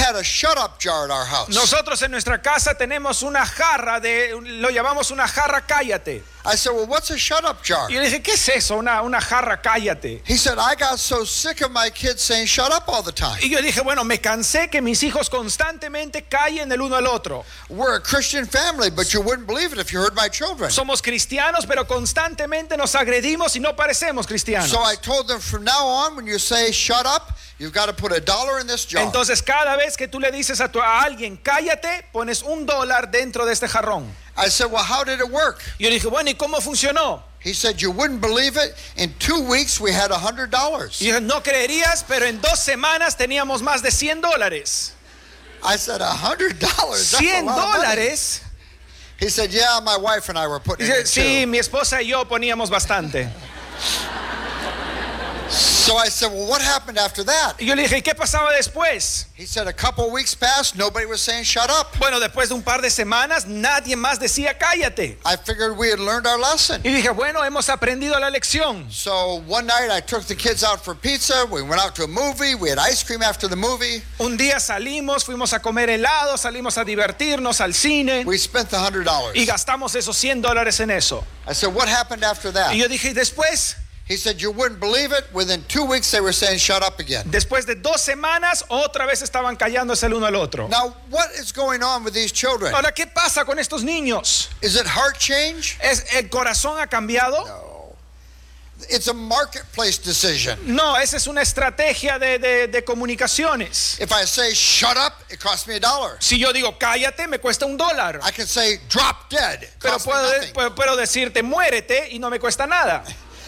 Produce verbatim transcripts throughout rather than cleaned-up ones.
had a shut up jar at our house. Nosotros en nuestra casa tenemos una jarra de, lo llamamos una jarra cállate. I said, well, what's a shut up jar? Y yo le dije, ¿qué es eso? Una, una jarra cállate. He said, I got so sick of my kids saying shut up all the time. Y yo dije, bueno, me cansé que mis hijos constantemente callen el uno al otro. We're a Christian family, but you wouldn't believe it if you heard my children. Somos cristianos, pero constantemente nos agredimos y no parecemos cristianos. So I told them, from now on, when you say shut up, you've got to put a dollar in this jar. Entonces cada vez que tú le dices a, tu, a alguien cállate, pones un dólar dentro de este jarrón. I said, well, how did it work? Y yo dije, bueno, ¿y cómo funcionó? He said, you wouldn't believe it. In two weeks, we had one hundred dollars. Y yo, no creerías, pero en dos semanas teníamos más de cien dólares. I said, one hundred dollars? cien dólares. He said, yeah, my wife and I were putting Dice, it sí, too. mi esposa y yo poníamos bastante. So I said, well, what happened after that? Y yo le dije, ¿y qué pasaba después? He said, a couple of weeks passed, nobody was saying shut up. Bueno, después de un par de semanas, nadie más decía cállate. I figured we had learned our lesson. Y dije, bueno, hemos aprendido la lección. So one night I took the kids out for pizza. We went out to a movie. We had ice cream after the movie. Un día salimos, fuimos a comer helado, salimos a divertirnos al cine. We spent the one hundred dollars. Y gastamos esos cien dólares en eso. I said, what happened after that? Y yo dije, ¿y después? He said, you wouldn't believe it. Within two weeks, they were saying, shut up again. Después de dos semanas, otra vez estaban callándose el uno al otro. Now, what is going on with these children? Ahora, ¿qué pasa con estos niños? Is it heart change? ¿Es, ¿El corazón ha cambiado? No. It's a marketplace decision. No, esa es una estrategia de, de, de comunicaciones. If I say, shut up, it costs me a dollar. Si yo digo, cállate, me cuesta un dólar. I can say, drop dead. It Pero costs me puedo, nothing. puedo, puedo decirte, muérete, y no me cuesta nada.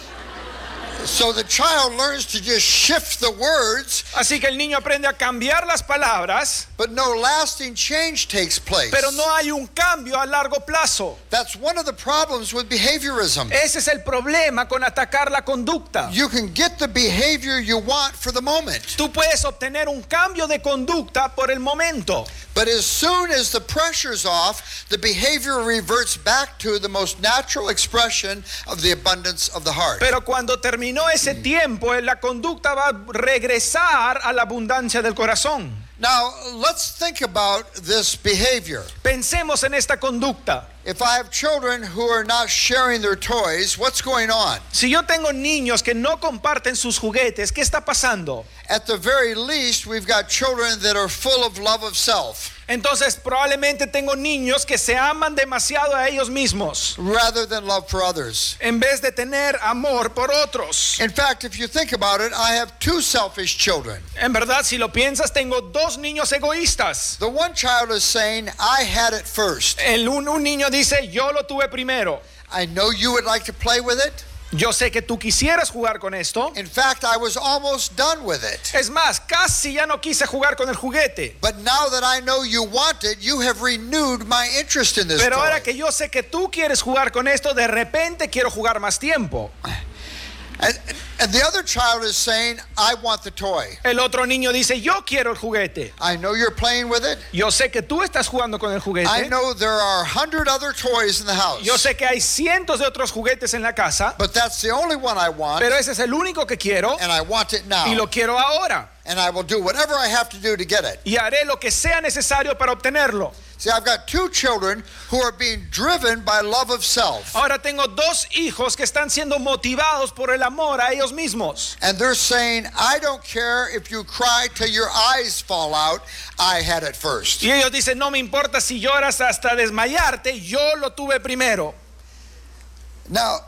So the child learns to just shift the words, Así que el niño aprende a cambiar las palabras, but no lasting change takes place. pero no hay un cambio a largo plazo. That's one of the problems with behaviorism. Ese es el problema con atacar la conducta. You can get the behavior you want for the moment, Tú puedes obtener un cambio de conducta por el momento, but as soon as the pressure's off, the behavior reverts back to the most natural expression of the abundance of the heart. pero cuando terminó ese tiempo, la conducta va a regresar a la abundancia del corazón. Now, let's think about this behavior. Pensemos en esta conducta. If I have children who are not sharing their toys, what's going on? Si yo tengo niños que no comparten sus juguetes, ¿qué está pasando? At the very least, we've got children that are full of love of self, Entonces probablemente tengo niños que se aman demasiado a ellos mismos rather than love for others. en vez de tener amor por otros. In fact, if you think about it, I have two selfish children. En verdad, si lo piensas, tengo dos niños egoístas. The one child is saying, I had it first. El un, un niño dice, yo lo tuve primero. I know you would like to play with it. Yo sé que tú quisieras jugar con esto. In fact, I was almost done with it. Es más, casi ya no quise jugar con el juguete. But now that I know you want it, you have renewed my interest in this Pero toy. ahora que yo sé que tú quieres jugar con esto, de repente quiero jugar más tiempo. And, and the other child is saying, I want the toy. El otro niño dice, yo quiero el juguete. I know you're playing with it. Yo sé que tú estás jugando con el I juguete. know there are a hundred other toys in the house. Yo sé que hay cientos de otros juguetes en la casa, But that's the only one I want, pero ese es el único que quiero and I want it now. y lo quiero ahora. And I will do whatever I have to do to get it. Y haré lo que sea necesario para obtenerlo. See, I've got two children who are being driven by love of self. Ahora tengo dos hijos que están siendo motivados por el amor a ellos mismos. And they're saying, I don't care if you cry till your eyes fall out, I had it first. Y ellos dicen, no me importa si lloras hasta desmayarte, yo lo tuve primero. Now,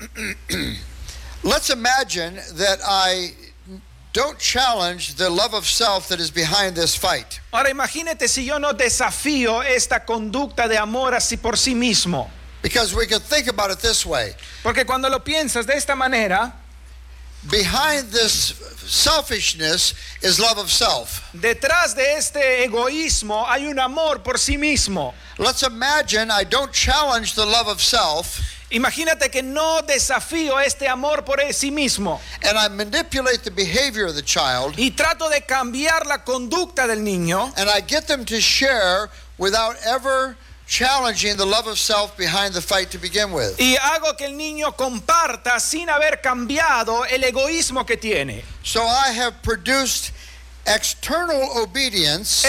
let's imagine that I don't challenge the love of self that is behind this fight. Ahora imagínate si yo no desafío esta conducta de amor así por sí mismo. Because we could think about it this way. Porque cuando lo piensas de esta manera, Behind this selfishness is love of self. detrás de este egoísmo hay un amor por sí mismo. Let's imagine I don't challenge the love of self, Imagínate que no desafío este amor por sí mismo and I manipulate the behavior of the child, y trato de cambiar la conducta del niño and I get them to share without ever challenging the love of self behind the fight to begin with. y hago que el niño comparta sin haber cambiado el egoísmo que tiene. So I have produced external obedience